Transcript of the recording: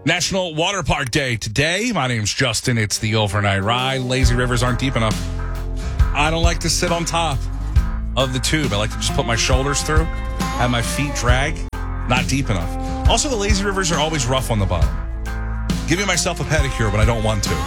National Water Park Day today. My name's Justin. It's the overnight ride. Lazy rivers aren't deep enough. I don't like to sit on top of the tube. I like to just put my shoulders through, have my feet drag. Not deep enough. Also, the lazy rivers are always rough on the bottom. Giving myself a pedicure when I don't want to.